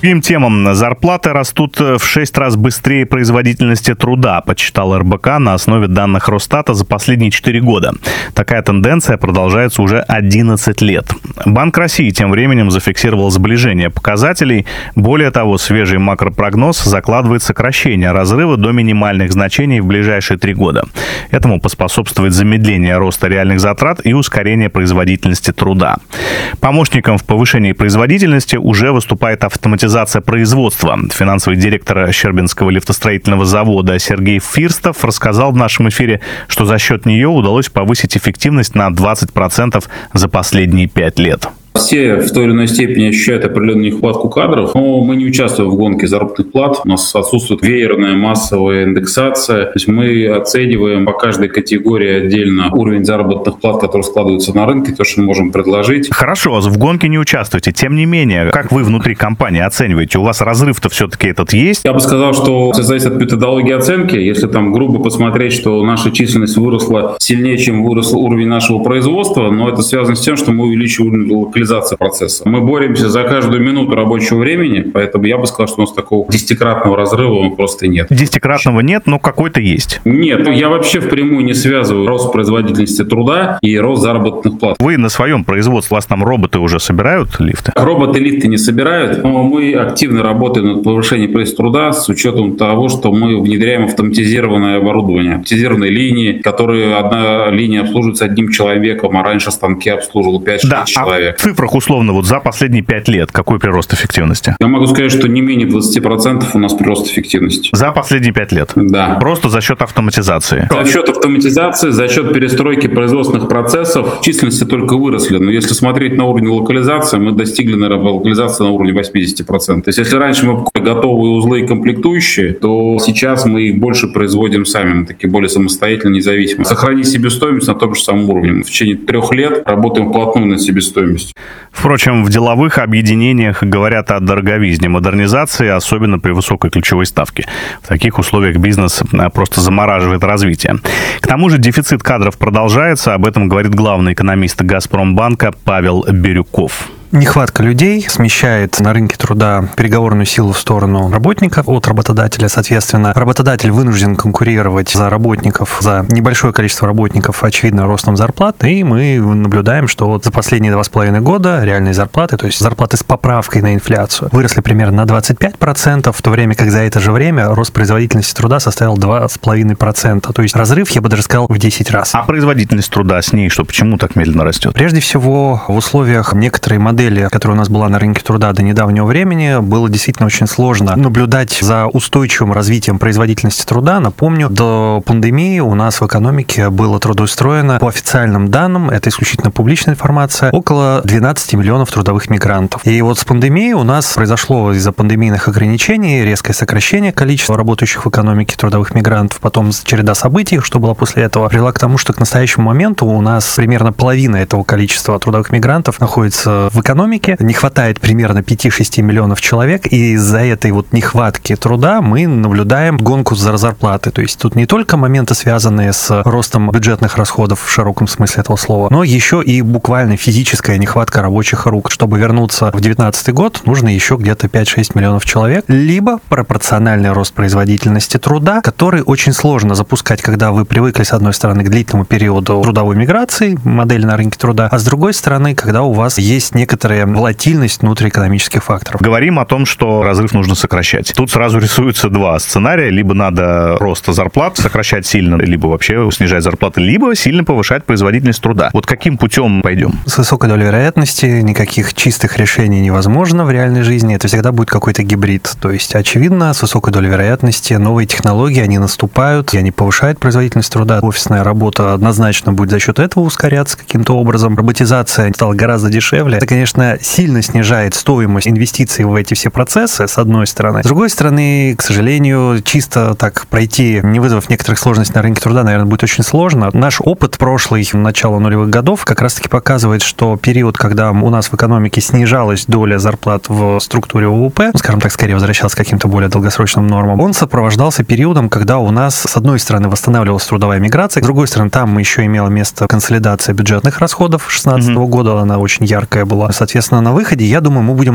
другим темам. Зарплаты растут в 6 раз быстрее производительности труда, подсчитал РБК на основе данных Росстата за последние 4 года. Такая тенденция продолжается уже 11 лет. Банк России тем временем зафиксировал сближение показателей. Более того, свежий макропрогноз закладывает сокращение разрыва до минимальных значений в ближайшие 3 года. Этому поспособствует замедление роста реальных затрат и ускорение производительности труда. Помощником в повышении производительности уже выступает автоматизация производства. Финансовый директор Щербинского лифтостроительного завода Сергей Фирстов рассказал в нашем эфире, что за счет нее удалось повысить эффективность на 20% за последние 5 лет. Все в той или иной степени ощущают определенную нехватку кадров, но мы не участвуем в гонке заработных плат. У нас отсутствует веерная массовая индексация. То есть мы оцениваем по каждой категории отдельно уровень заработных плат, которые складываются на рынке, то, что мы можем предложить. Хорошо, в гонке не участвуете. Тем не менее, как вы внутри компании оцениваете? У вас разрыв-то все-таки этот есть? Я бы сказал, что все зависит от методологии оценки. Если там грубо посмотреть, что наша численность выросла сильнее, чем вырос уровень нашего производства, но это связано с тем, что мы увеличиваем уровень локализации процесса. Мы боремся за каждую минуту рабочего времени, поэтому я бы сказал, что у нас такого 10-кратного разрыва просто нет. 10-кратного нет, но какой-то есть? Нет, я вообще впрямую не связываю рост производительности труда и рост заработных плат. Вы на своем производстве, у вас там роботы уже собирают лифты? Роботы лифты не собирают, но мы активно работаем над повышением производительности труда с учетом того, что мы внедряем автоматизированное оборудование, автоматизированные линии, которые одна линия обслуживается одним человеком, а раньше станки обслуживал 5-6 человек. В цифрах условно вот за последние 5 лет какой прирост эффективности? Я могу сказать, что не менее 20% у нас прирост эффективности. За последние 5 лет? Да. Просто за счет автоматизации? За счет автоматизации, за счет перестройки производственных процессов численности только выросли. Но если смотреть на уровень локализации, мы достигли, наверное, локализации на уровне 80%. То есть если раньше мы покупали готовые узлы и комплектующие, то сейчас мы их больше производим сами. Мы такие более самостоятельно, независимо. Сохранить себестоимость на том же самом уровне. Мы в течение 3 лет работаем вплотную над себестоимостью. Впрочем, в деловых объединениях говорят о дороговизне модернизации, особенно при высокой ключевой ставке. В таких условиях бизнес просто замораживает развитие. К тому же дефицит кадров продолжается. Об этом говорит главный экономист Газпромбанка Павел Бирюков. Нехватка людей смещает на рынке труда переговорную силу в сторону работников от работодателя. Соответственно, работодатель вынужден конкурировать за работников, за небольшое количество работников, очевидно, ростом зарплат. И мы наблюдаем, что вот за последние 2,5 года реальные зарплаты, то есть зарплаты с поправкой на инфляцию, выросли примерно на 25%, в то время как за это же время рост производительности труда составил 2,5%. То есть разрыв, я бы даже сказал, в 10 раз. А производительность труда с ней что? Почему так медленно растет? Прежде всего, в условиях некоторой модели, которая у нас была на рынке труда до недавнего времени, было действительно очень сложно наблюдать за устойчивым развитием производительности труда. Напомню, до пандемии у нас в экономике было трудоустроено, по официальным данным, это исключительно публичная информация, около 12 миллионов трудовых мигрантов. И вот с пандемией у нас произошло из-за пандемийных ограничений резкое сокращение количества работающих в экономике трудовых мигрантов. Потом череда событий, что было после этого, привела к тому, что к настоящему моменту у нас примерно половина этого количества трудовых мигрантов находится в экономике, не хватает примерно 5-6 миллионов человек, и из-за этой вот нехватки труда мы наблюдаем гонку за зарплаты. То есть тут не только моменты, связанные с ростом бюджетных расходов в широком смысле этого слова, но еще и буквально физическая нехватка рабочих рук. Чтобы вернуться в 2019 год, нужно еще где-то 5-6 миллионов человек, либо пропорциональный рост производительности труда, который очень сложно запускать, когда вы привыкли, с одной стороны, к длительному периоду трудовой миграции, модели на рынке труда, а с другой стороны, когда у вас есть некоторая волатильность внутриэкономических факторов. Говорим о том, что разрыв нужно сокращать. Тут сразу рисуются два сценария. Либо надо рост зарплат сокращать сильно, либо вообще снижать зарплаты, либо сильно повышать производительность труда. Вот каким путем пойдем? С высокой долей вероятности никаких чистых решений невозможно в реальной жизни. Это всегда будет какой-то гибрид. То есть, очевидно, с высокой долей вероятности новые технологии, они наступают, и они повышают производительность труда. Офисная работа однозначно будет за счет этого ускоряться каким-то образом. Роботизация стала гораздо дешевле. Это, конечно, сильно снижает стоимость инвестиций в эти все процессы, с одной стороны. С другой стороны, к сожалению, чисто так пройти, не вызвав некоторых сложностей на рынке труда, наверное, будет очень сложно. Наш опыт прошлый, начала нулевых годов, как раз-таки показывает, что период, когда у нас в экономике снижалась доля зарплат в структуре ВВП, скажем так, скорее возвращался к каким-то более долгосрочным нормам, он сопровождался периодом, когда у нас, с одной стороны, восстанавливалась трудовая миграция, с другой стороны, там еще имела место консолидация бюджетных расходов 2016 года, она очень яркая была. Соответственно, на выходе, я думаю, мы будем